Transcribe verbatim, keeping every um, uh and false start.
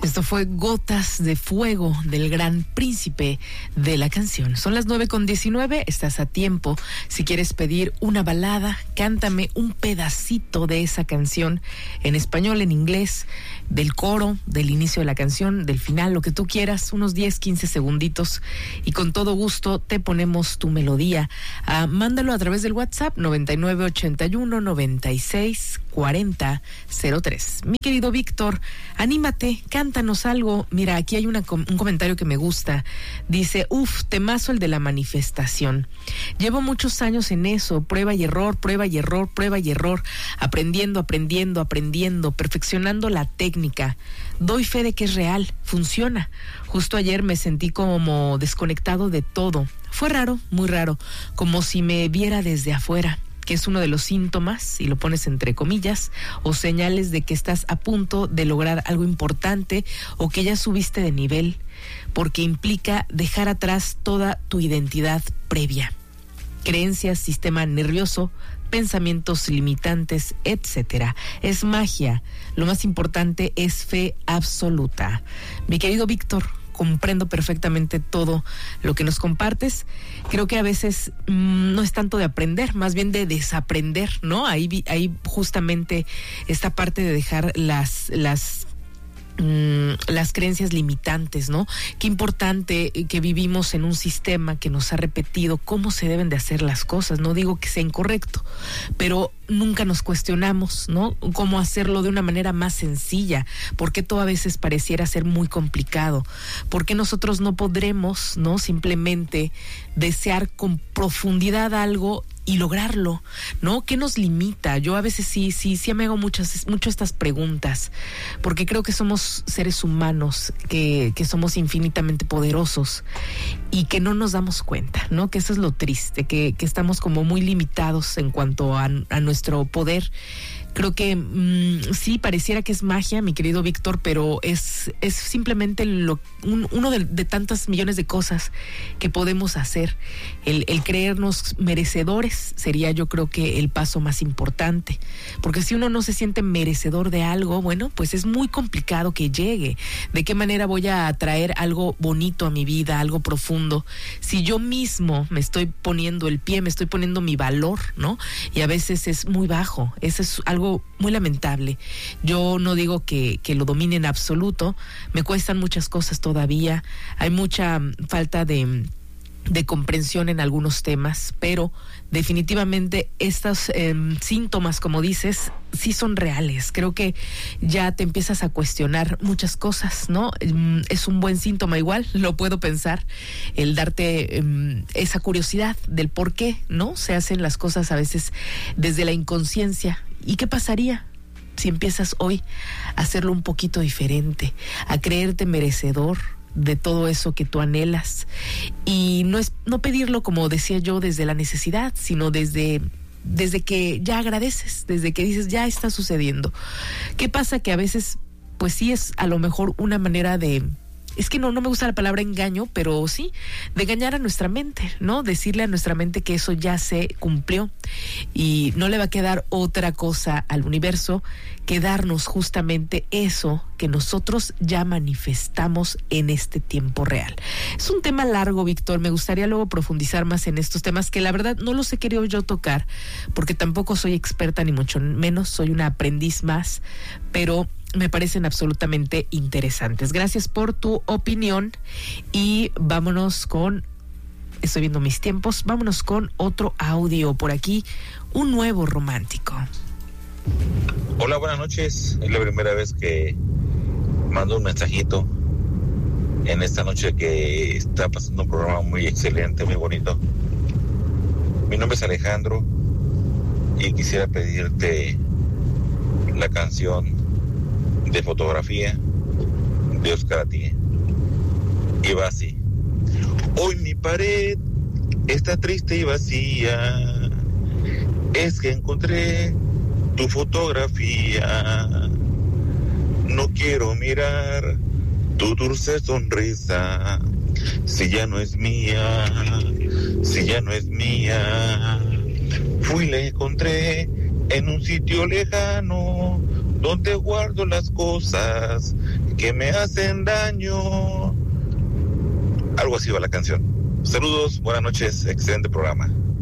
Esto fue Gotas de Fuego del Gran Príncipe de la Canción. Son las nueve con diecinueve, estás a tiempo. Si quieres pedir una balada, cántame un pedacito de esa canción en español, en inglés, del coro, del inicio de la canción, del final, lo que tú quieras, unos diez, quince segunditos, y con todo gusto te ponemos tu melodía. Ah, mándalo a través del WhatsApp noventa y nueve ochenta y uno noventa y seis cuarenta cero tres. Mi querido Víctor, anímate, cántanos algo. Mira, aquí hay una, un comentario que me gusta. Dice, uf, temazo el de la manifestación. Llevo muchos años en eso, prueba y error, prueba y error, prueba y error, aprendiendo, aprendiendo, aprendiendo, perfeccionando la técnica. Doy fe de que es real, funciona. Justo ayer me sentí como desconectado de todo. Fue raro, muy raro, como si me viera desde afuera, que es uno de los síntomas, y lo pones entre comillas, o señales de que estás a punto de lograr algo importante o que ya subiste de nivel, porque implica dejar atrás toda tu identidad previa, creencias, sistema nervioso, pensamientos limitantes, etcétera. Es magia. Lo más importante es fe absoluta. Mi querido Víctor, comprendo perfectamente todo lo que nos compartes. Creo que a veces mmm, no es tanto de aprender, más bien de desaprender, ¿no? Ahí, ahí justamente esta parte de dejar las, las las creencias limitantes, ¿no? Qué importante que vivimos en un sistema que nos ha repetido cómo se deben de hacer las cosas. No digo que sea incorrecto, pero nunca nos cuestionamos, ¿no? Cómo hacerlo de una manera más sencilla. ¿Por qué todo a veces pareciera ser muy complicado? ¿Por qué nosotros no podremos, ¿no? Simplemente desear con profundidad algo y lograrlo, ¿no? ¿Qué nos limita? Yo a veces sí, sí, sí me hago muchas, mucho estas preguntas, porque creo que somos seres humanos, que, que somos infinitamente poderosos y que no nos damos cuenta, ¿no? Que eso es lo triste, que, que estamos como muy limitados en cuanto a, a nuestro poder. Creo que mmm, sí, pareciera que es magia, mi querido Víctor, pero es, es simplemente lo, un, uno de, de tantas millones de cosas que podemos hacer. El, el creernos merecedores sería, yo creo, que el paso más importante. Porque si uno no se siente merecedor de algo, bueno, pues es muy complicado que llegue. ¿De qué manera voy a atraer algo bonito a mi vida, algo profundo? Si yo mismo me estoy poniendo el pie, me estoy poniendo mi valor, ¿no? Y a veces es muy bajo. Eso es algo muy lamentable. Yo no digo que, que lo domine en absoluto, me cuestan muchas cosas todavía, hay mucha falta de, de comprensión en algunos temas, pero definitivamente estos eh, síntomas, como dices, sí son reales. Creo que ya te empiezas a cuestionar muchas cosas, ¿no? Es un buen síntoma, igual, lo puedo pensar, el darte eh, esa curiosidad del por qué, ¿no? Se hacen las cosas a veces desde la inconsciencia. ¿Y qué pasaría si empiezas hoy a hacerlo un poquito diferente, a creerte merecedor de todo eso que tú anhelas? Y no es no pedirlo, como decía yo, desde la necesidad, sino desde desde que ya agradeces, desde que dices, ya está sucediendo. ¿Qué pasa? Que a veces, pues sí, es a lo mejor una manera de... Es que no, no me gusta la palabra engaño, pero sí, de engañar a nuestra mente, ¿no? Decirle a nuestra mente que eso ya se cumplió y no le va a quedar otra cosa al universo que darnos justamente eso que nosotros ya manifestamos en este tiempo real. Es un tema largo, Víctor, me gustaría luego profundizar más en estos temas que la verdad no los he querido yo tocar, porque tampoco soy experta ni mucho menos, soy una aprendiz más, pero me parecen absolutamente interesantes. Gracias por tu opinión y vámonos con, estoy viendo mis tiempos, vámonos con otro audio por aquí, un nuevo romántico. Hola, buenas noches. Es la primera vez que mando un mensajito en esta noche que está pasando un programa muy excelente, muy bonito. Mi nombre es Alejandro y quisiera pedirte la canción de Fotografía de Oscar Atié. Y va así: hoy mi pared está triste y vacía, es que encontré tu fotografía, no quiero mirar tu dulce sonrisa, si ya no es mía, si ya no es mía. Fui y la encontré en un sitio lejano, ¿Dónde guardo las cosas que me hacen daño? Algo así va la canción. Saludos, buenas noches, excelente programa.